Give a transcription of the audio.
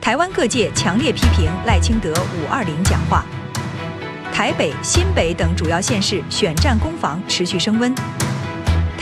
台湾各界强烈批评赖清德520讲话。台北、新北等主要县市选战攻防持续升温。